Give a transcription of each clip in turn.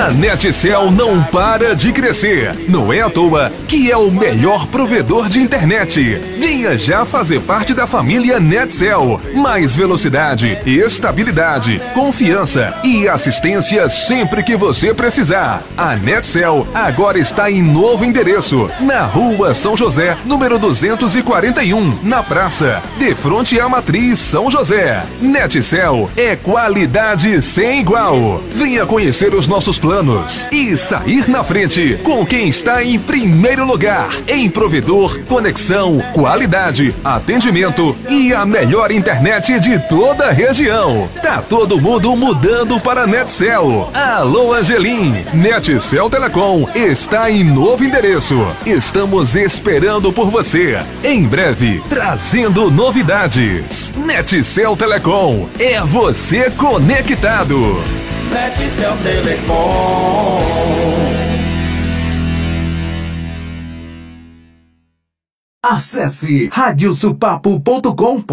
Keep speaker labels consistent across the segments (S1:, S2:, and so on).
S1: A Netcel não para de crescer. Não é à toa que é o melhor provedor de internet. Venha já fazer parte da família Netcel. Mais velocidade, estabilidade, confiança e assistência sempre que você precisar. A Netcel agora está em novo endereço, na Rua São José, número 241, na praça, de frente à Matriz São José. Netcel é qualidade sem igual. Venha conhecer os nossos planos e sair na frente com quem está em primeiro lugar em provedor, conexão, qualidade, atendimento e a melhor internet de toda a região. Tá todo mundo mudando para Netcel. Alô, Angelim. Netcel Telecom está em novo endereço. Estamos esperando por você. Em breve, trazendo novidades. Netcel Telecom é você conectado.
S2: Netcel Telecom.
S3: Acesse radiosupapo.com.br.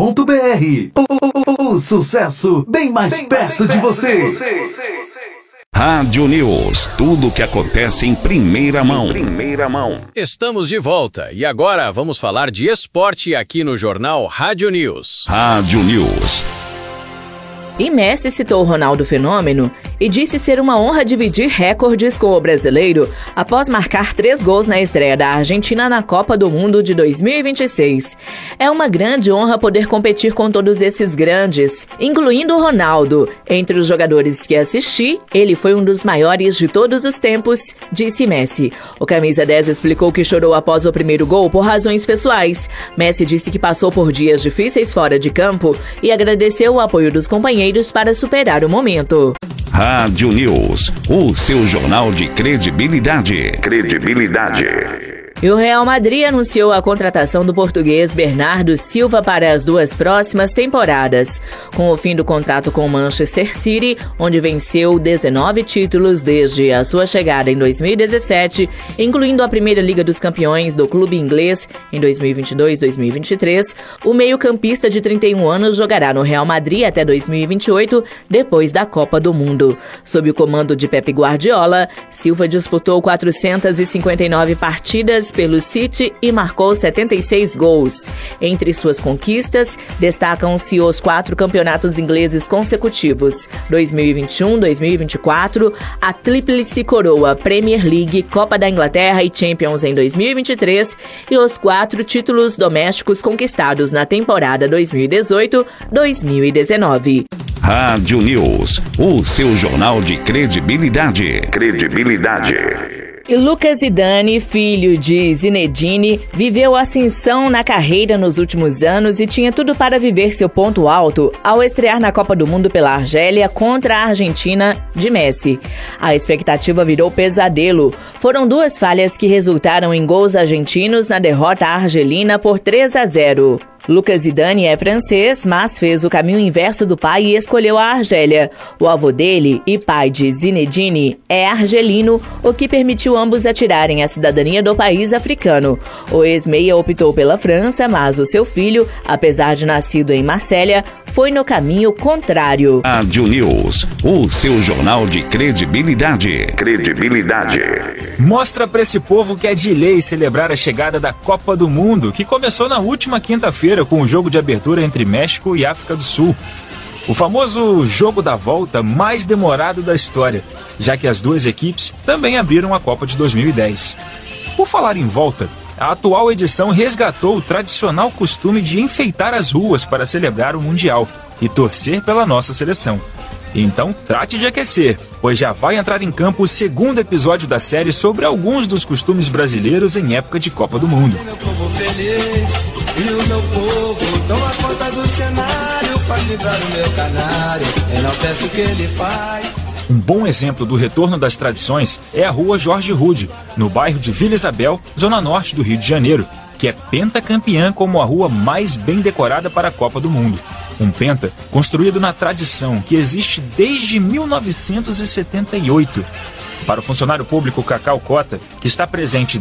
S3: O sucesso bem mais perto de você.
S4: Rádio News, tudo o que acontece em primeira mão.
S5: Estamos de volta e agora vamos falar de esporte aqui no jornal Rádio News.
S4: Rádio News.
S6: E Messi citou o Ronaldo Fenômeno e disse ser uma honra dividir recordes com o brasileiro após marcar 3 gols na estreia da Argentina na Copa do Mundo de 2026. É uma grande honra poder competir com todos esses grandes, incluindo o Ronaldo. Entre os jogadores que assisti, ele foi um dos maiores de todos os tempos, disse Messi. O camisa 10 explicou que chorou após o primeiro gol por razões pessoais. Messi disse que passou por dias difíceis fora de campo e agradeceu o apoio dos companheiros para superar o momento.
S4: Rádio News, o seu jornal de credibilidade. E
S6: o Real Madrid anunciou a contratação do português Bernardo Silva para as 2 próximas temporadas. Com o fim do contrato com o Manchester City, onde venceu 19 títulos desde a sua chegada em 2017, incluindo a Primeira Liga dos Campeões do clube inglês em 2022-2023, o meio-campista de 31 anos jogará no Real Madrid até 2028, depois da Copa do Mundo. Sob o comando de Pep Guardiola, Silva disputou 459 partidas pelo City e marcou 76 gols. Entre suas conquistas, destacam-se os 4 campeonatos ingleses consecutivos, 2021-2024, a tríplice coroa Premier League, Copa da Inglaterra e Champions em 2023 e os 4 títulos domésticos conquistados na temporada 2018-2019.
S4: Rádio News, o seu jornal de credibilidade. E
S6: Lucas Zidane, filho de Zinedine, viveu ascensão na carreira nos últimos anos e tinha tudo para viver seu ponto alto ao estrear na Copa do Mundo pela Argélia contra a Argentina de Messi. A expectativa virou pesadelo. Foram 2 falhas que resultaram em gols argentinos na derrota argelina por 3-0. Lucas Zidane é francês, mas fez o caminho inverso do pai e escolheu a Argélia. O avô dele e pai de Zinedine é argelino, o que permitiu ambos atirarem a cidadania do país africano. O ex-meia optou pela França, mas o seu filho, apesar de nascido em Marsella, foi no caminho contrário.
S4: Rádio News, o seu jornal de credibilidade.
S7: Mostra pra esse povo que é de lei celebrar a chegada da Copa do Mundo, que começou na última quinta-feira com o jogo de abertura entre México e África do Sul. O famoso jogo da volta mais demorado da história, já que as 2 equipes também abriram a Copa de 2010. Por falar em volta, a atual edição resgatou o tradicional costume de enfeitar as ruas para celebrar o Mundial e torcer pela nossa seleção. Então trate de aquecer, pois já vai entrar em campo o 2º episódio da série sobre alguns dos costumes brasileiros em época de Copa do Mundo.
S2: E o meu povo toma conta do cenário, faz vibrar o meu canário, enaltece o que ele faz.
S7: Um bom exemplo do retorno das tradições é a Rua Jorge Rude, no bairro de Vila Isabel, zona norte do Rio de Janeiro, que é pentacampeã como a rua mais bem decorada para a Copa do Mundo. Um penta construído na tradição que existe desde 1978. Para o funcionário público Cacau Cota, que está presente